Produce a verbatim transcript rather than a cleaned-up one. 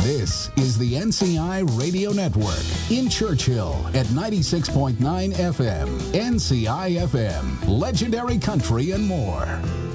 This is the N C I Radio Network in Churchill at ninety-six point nine F M, N C I F M, Legendary Country and more.